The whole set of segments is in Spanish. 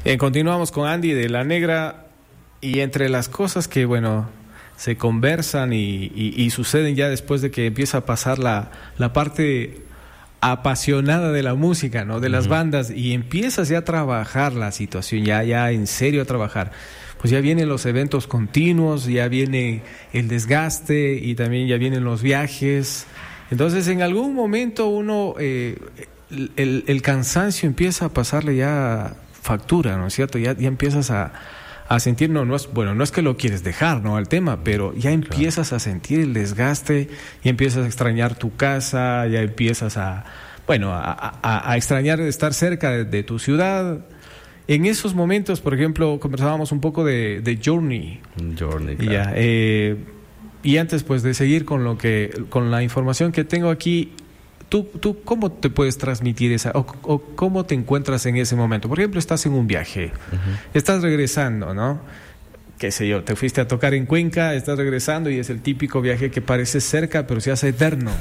Continuamos con Andy de La Negra, y entre las cosas que, bueno, se conversan y suceden ya después de que empieza a pasar la parte apasionada de la música, ¿no? De las bandas, y empiezas ya a trabajar la situación, ya en serio a trabajar. Pues ya vienen los eventos continuos, ya viene el desgaste y también ya vienen los viajes. Entonces, en algún momento uno, el cansancio empieza a pasarle ya factura, ¿no es cierto? Ya empiezas a sentir, no es que lo quieres dejar, ¿no? Al tema, pero ya empiezas a sentir el desgaste y empiezas a extrañar tu casa, ya empiezas a extrañar estar cerca de tu ciudad. En esos momentos, por ejemplo, conversábamos un poco de Journey. Journey, claro. Y antes, pues, de seguir con la información que tengo aquí, ¿tú cómo te puedes transmitir o cómo te encuentras en ese momento? Por ejemplo, estás en un viaje, estás regresando, ¿no? Qué sé yo, te fuiste a tocar en Cuenca, estás regresando y es el típico viaje que parece cerca, pero se hace eterno.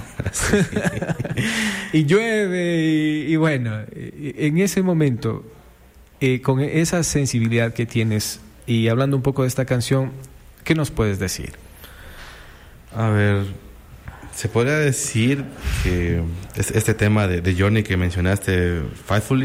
Y llueve y bueno, en ese momento, con esa sensibilidad que tienes y hablando un poco de esta canción, ¿qué nos puedes decir? A ver, se podría decir que este tema de Journey que mencionaste, Faithfully,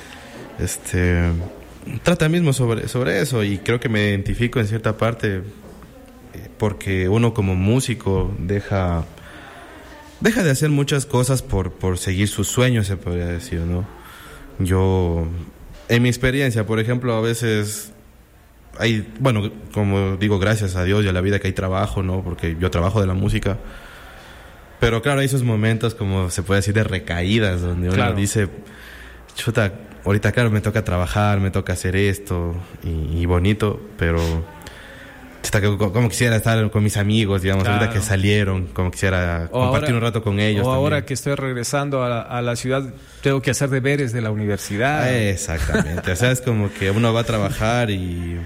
trata mismo sobre eso, y creo que me identifico en cierta parte porque uno como músico deja de hacer muchas cosas por seguir sus sueños, se podría decir, ¿no? Yo, en mi experiencia, por ejemplo, a veces hay, bueno, como digo, gracias a Dios y a la vida que hay trabajo, ¿no? Porque yo trabajo de la música. Pero claro, hay esos momentos, como se puede decir, de recaídas, donde uno dice, chuta, ahorita claro, me toca trabajar, me toca hacer esto, y bonito, pero chuta, como quisiera estar con mis amigos, digamos, ahorita que salieron, como quisiera compartir un rato con ellos. O también. Ahora que estoy regresando a la ciudad, tengo que hacer deberes de la universidad. Exactamente, o sea, es como que uno va a trabajar y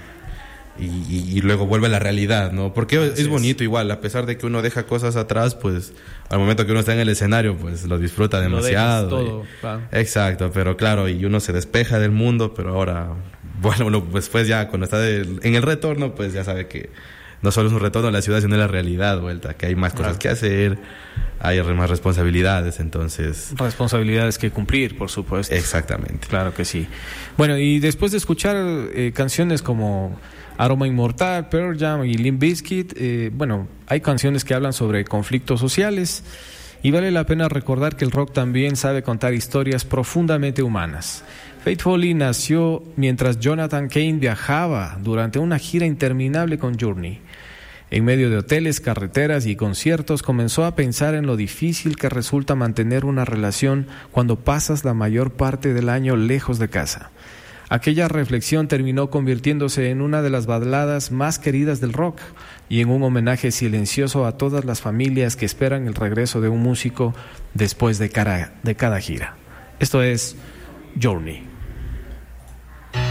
luego vuelve a la realidad, ¿no? Porque es bonito igual, a pesar de que uno deja cosas atrás, pues al momento que uno está en el escenario, pues lo disfruta demasiado. Todo, exacto, pero claro, y uno se despeja del mundo, pero ahora, bueno, uno después ya cuando está en el retorno, pues ya sabe que no solo es un retorno a la ciudad, sino a la realidad, vuelta, que hay más cosas que hacer, hay más responsabilidades, entonces... Responsabilidades que cumplir, por supuesto. Exactamente. Claro que sí. Bueno, y después de escuchar canciones como Aroma Inmortal, Pearl Jam y Limp Bizkit, hay canciones que hablan sobre conflictos sociales, y vale la pena recordar que el rock también sabe contar historias profundamente humanas. Faithfully nació mientras Jonathan Cain viajaba durante una gira interminable con Journey. En medio de hoteles, carreteras y conciertos, comenzó a pensar en lo difícil que resulta mantener una relación cuando pasas la mayor parte del año lejos de casa. Aquella reflexión terminó convirtiéndose en una de las baladas más queridas del rock y en un homenaje silencioso a todas las familias que esperan el regreso de un músico después de cada gira. Esto es Journey.